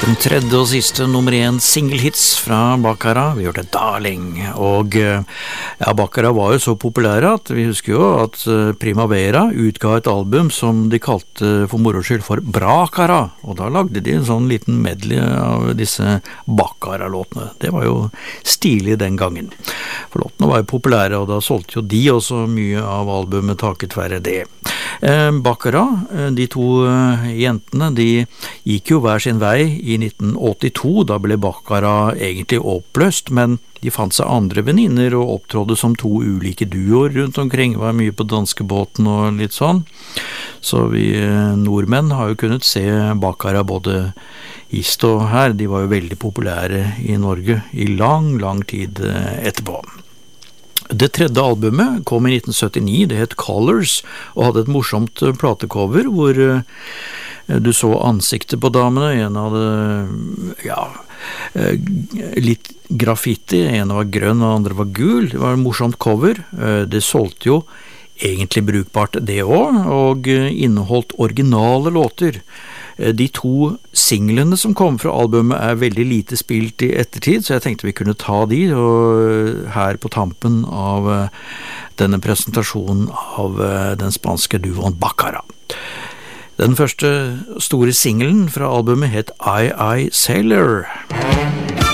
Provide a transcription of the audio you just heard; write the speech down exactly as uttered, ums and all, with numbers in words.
Den tredje og siste nummer én singelhits fra Baccara, vi hørte Darling, og ja, Baccara var jo så populære at vi husker jo at Primavera utga et album som de kalte for moro skyld for Bra-Cara, og da lagde de en sånn liten medley av disse Baccara-låtene. Det var jo stilig den gangen, for låtene var jo populære, og da solgte jo de også mye av albumet takket være det. Baccara, de to jentene, de gikk jo hver sin vei i nitten åttito, da ble Baccara egentlig oppløst, men de fant seg andre venninner og opptrådde som to ulike duoer rundt omkring, var mye på danskebåten og litt sånn. Så vi nordmenn har jo kunnet se Baccara både hist og her, de var jo veldig populære i Norge i lang, lang tid etterpå. Det tredje albumet kom i nitten syttini, det het Colors, og hadde et morsomt platecover hvor du så ansiktet på damene, en av det, ja, litt graffiti, en var grønn og andre var gul, det var et morsomt cover, det solgte jo egentlig brukbart det også, og inneholdt originale låter. De to singlene som kom fra albumet er veldig lite spilt i ettertid, så jeg tenkte vi kunne ta de og her på tampen av denne presentasjonen av den spanske duoen Baccara. Den første store singlen fra albumet het I I Sailor.